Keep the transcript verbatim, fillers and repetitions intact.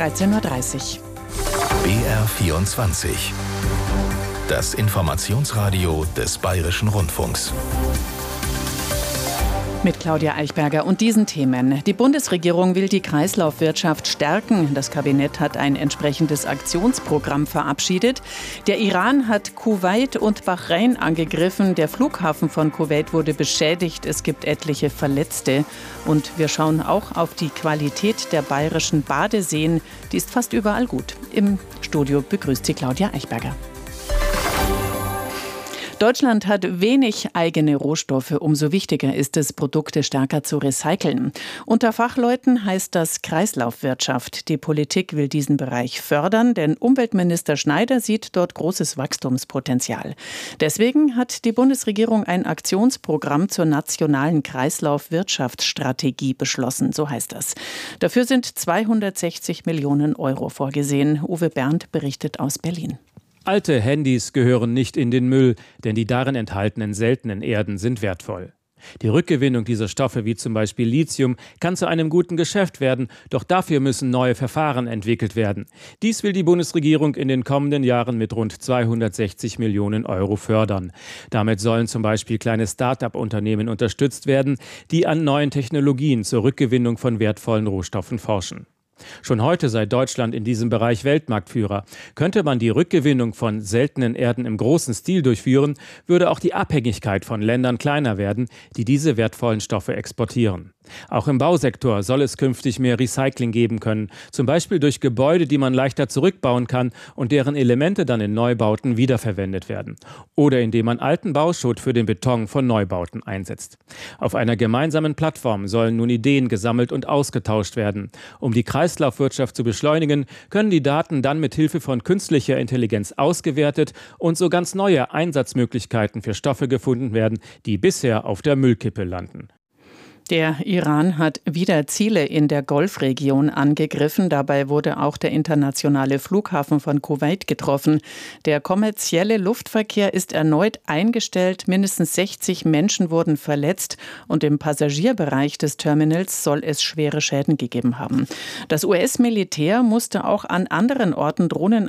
dreizehn Uhr dreißig. B R vierundzwanzig. Das Informationsradio des Bayerischen Rundfunks. Mit Claudia Eichberger und diesen Themen. Die Bundesregierung will die Kreislaufwirtschaft stärken. Das Kabinett hat ein entsprechendes Aktionsprogramm verabschiedet. Der Iran hat Kuwait und Bahrain angegriffen. Der Flughafen von Kuwait wurde beschädigt. Es gibt etliche Verletzte. Und wir schauen auch auf die Qualität der bayerischen Badeseen. Die ist fast überall gut. Im Studio begrüßt sie Claudia Eichberger. Deutschland hat wenig eigene Rohstoffe. Umso wichtiger ist es, Produkte stärker zu recyceln. Unter Fachleuten heißt das Kreislaufwirtschaft. Die Politik will diesen Bereich fördern, denn Umweltminister Schneider sieht dort großes Wachstumspotenzial. Deswegen hat die Bundesregierung ein Aktionsprogramm zur nationalen Kreislaufwirtschaftsstrategie beschlossen, so heißt das. Dafür sind zweihundertsechzig Millionen Euro vorgesehen. Uwe Berndt berichtet aus Berlin. Alte Handys gehören nicht in den Müll, denn die darin enthaltenen seltenen Erden sind wertvoll. Die Rückgewinnung dieser Stoffe, wie zum Beispiel Lithium, kann zu einem guten Geschäft werden, doch dafür müssen neue Verfahren entwickelt werden. Dies will die Bundesregierung in den kommenden Jahren mit rund zweihundertsechzig Millionen Euro fördern. Damit sollen zum Beispiel kleine Start-up-Unternehmen unterstützt werden, die an neuen Technologien zur Rückgewinnung von wertvollen Rohstoffen forschen. Schon heute sei Deutschland in diesem Bereich Weltmarktführer. Könnte man die Rückgewinnung von seltenen Erden im großen Stil durchführen, würde auch die Abhängigkeit von Ländern kleiner werden, die diese wertvollen Stoffe exportieren. Auch im Bausektor soll es künftig mehr Recycling geben können, zum Beispiel durch Gebäude, die man leichter zurückbauen kann und deren Elemente dann in Neubauten wiederverwendet werden. Oder indem man alten Bauschutt für den Beton von Neubauten einsetzt. Auf einer gemeinsamen Plattform sollen nun Ideen gesammelt und ausgetauscht werden. Um die Kreislaufwirtschaft zu beschleunigen, können die Daten dann mit Hilfe von künstlicher Intelligenz ausgewertet und so ganz neue Einsatzmöglichkeiten für Stoffe gefunden werden, die bisher auf der Müllkippe landen. Der Iran hat wieder Ziele in der Golfregion angegriffen. Dabei wurde auch der internationale Flughafen von Kuwait getroffen. Der kommerzielle Luftverkehr ist erneut eingestellt. Mindestens sechzig Menschen wurden verletzt und im Passagierbereich des Terminals soll es schwere Schäden gegeben haben. Das U S-Militär musste auch an anderen Orten Drohnen